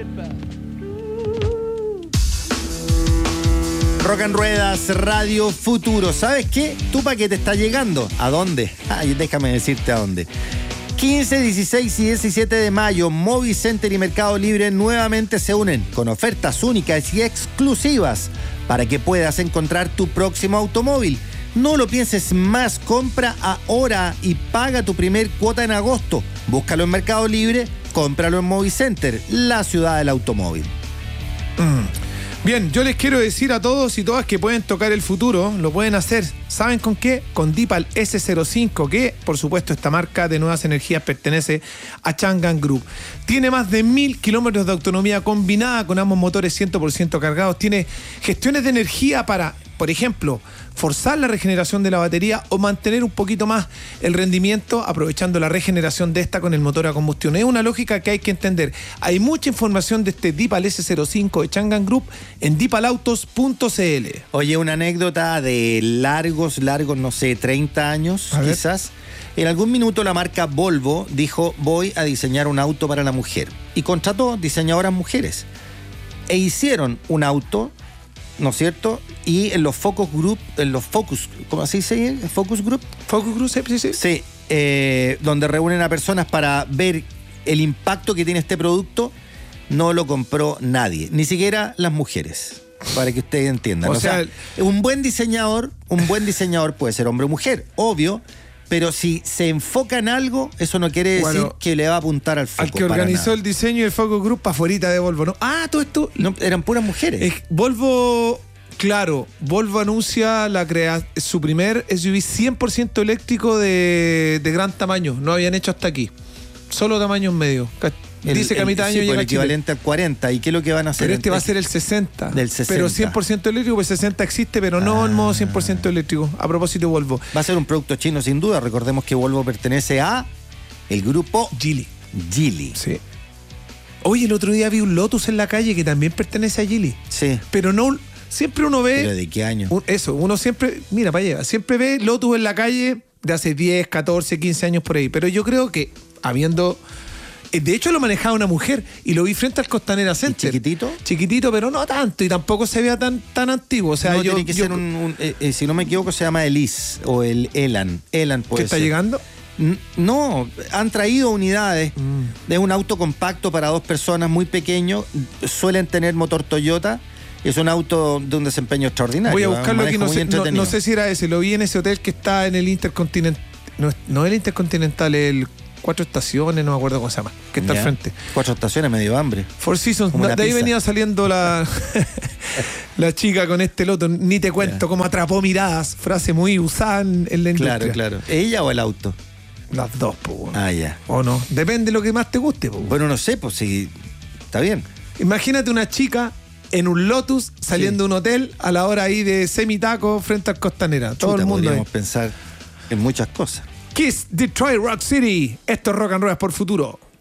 Rock en Ruedas, Radio Futuro. ¿Sabes qué? Tu paquete está llegando. ¿A dónde? Ay, déjame decirte a dónde. 15, 16 y 17 de mayo, Movicenter y Mercado Libre nuevamente se unen con ofertas únicas y exclusivas para que puedas encontrar tu próximo automóvil. No lo pienses más, compra ahora y paga tu primer cuota en agosto. Búscalo en Mercado Libre, cómpralo en Movicenter, la ciudad del automóvil. Bien, yo les quiero decir a todos y todas que pueden tocar el futuro, lo pueden hacer. ¿Saben con qué? Con Deepal S05, que por supuesto esta marca de nuevas energías pertenece a Changan Group. Tiene más de 1000 kilómetros de autonomía combinada con ambos motores 100% cargados. Tiene gestiones de energía para, por ejemplo, forzar la regeneración de la batería o mantener un poquito más el rendimiento aprovechando la regeneración de esta con el motor a combustión. Es una lógica que hay que entender. Hay mucha información de este Deepal S05 de Changan Group en deepalautos.cl. Oye, una anécdota de largos, no sé, 30 años quizás. En algún minuto la marca Volvo dijo: voy a diseñar un auto para la mujer. Y contrató diseñadoras mujeres. E hicieron un auto, ¿no es cierto? Y en los Focus Group, ¿cómo así se dice? Focus Group. Focus Group, sí. Sí, donde reúnen a personas para ver el impacto que tiene este producto, no lo compró nadie, ni siquiera las mujeres, para que ustedes entiendan. O sea, un buen diseñador puede ser hombre o mujer, obvio, pero si se enfoca en algo, eso no quiere decir que le va a apuntar al foco. Al que organizó el diseño del Focus Group para afuera de Volvo, ¿no? Ah, todo esto... No, eran puras mujeres. Volvo anuncia su primer SUV 100% eléctrico de gran tamaño. No habían hecho hasta aquí. Solo tamaños medios. Dice que a mitad de año llega el equivalente al 40. ¿Y qué es lo que van a hacer? Pero este va a ser el 60. Del 60. Pero 100% eléctrico, pues 60 existe, pero no en modo 100% eléctrico. A propósito de Volvo. Va a ser un producto chino sin duda. Recordemos que Volvo pertenece a el grupo Geely. Sí. Oye, el otro día vi un Lotus en la calle que también pertenece a Geely. Sí. Pero no... Siempre uno ve... ¿Pero de qué año? Uno siempre... Mira, para allá. Siempre ve Lotus en la calle de hace 10, 14, 15 años por ahí. Pero yo creo que habiendo... De hecho, lo manejaba una mujer y lo vi frente al Costanera Center. ¿Chiquitito? Chiquitito, pero no tanto. Y tampoco se vea tan antiguo. O sea, tiene que ser si no me equivoco, se llama Elise o el Elan. Elan puede ser. ¿Qué está llegando? No, han traído unidades. Es un auto compacto para 2 personas, muy pequeño. Suelen tener motor Toyota. Es un auto de un desempeño extraordinario. Voy a buscarlo aquí, no sé si era ese. Lo vi en ese hotel que está en el Intercontinental. No el Intercontinental, el 4 Estaciones, no me acuerdo cómo se llama, que está al frente. 4 Estaciones, medio hambre. Four Seasons, de ahí venía saliendo la chica con este Loto. Ni te cuento cómo atrapó miradas, frase muy usada en la industria. Claro. ¿Ella o el auto? Las dos, pues. Ya. ¿O no? Depende de lo que más te guste, pues. Bueno, no sé, pues si está bien. Imagínate una chica en un Lotus saliendo de un hotel a la hora ahí de semitaco frente al Costanera. Todo el mundo podríamos pensar en muchas cosas. Kiss Detroit Rock City. Esto es Rock and Roll por Futuro.